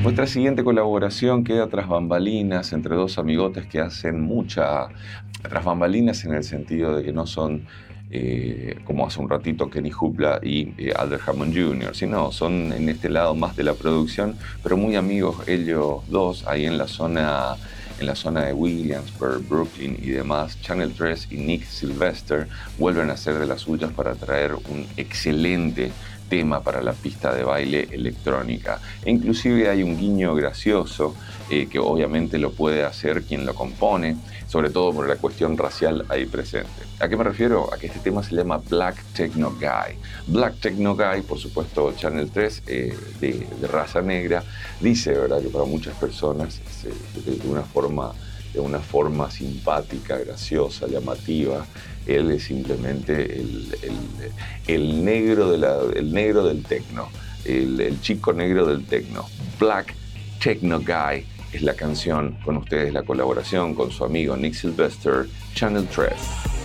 Nuestra siguiente colaboración queda tras bambalinas entre dos amigotes que hacen tras bambalinas en el sentido de que no son como hace un ratito Kenny Hoopla y Alder Hammond Jr., sino son en este lado más de la producción, pero muy amigos ellos dos ahí en la zona de Williamsburg, Brooklyn y demás. Channel 3 y Nick Sylvester vuelven a hacer de las suyas para traer un excelente tema para la pista de baile electrónica. E inclusive hay un guiño gracioso que obviamente lo puede hacer quien lo compone, sobre todo por la cuestión racial ahí presente. ¿A qué me refiero? A que este tema se llama Black Techno Guy. Black Techno Guy, por supuesto, Channel 3, de raza negra, dice, ¿verdad?, que para muchas personas de una forma simpática, graciosa, llamativa. Él es simplemente el negro del tecno, el chico negro del tecno. Black Techno Guy es la canción, con ustedes la colaboración con su amigo Nick Sylvester, Channel 3.